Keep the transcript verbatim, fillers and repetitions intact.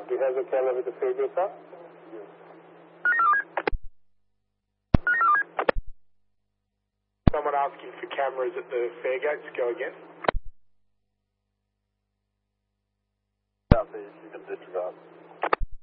Do you have the camera with the fairgate up? Someone asking for cameras at the fairgates. Go again. Southeast, you can disregard.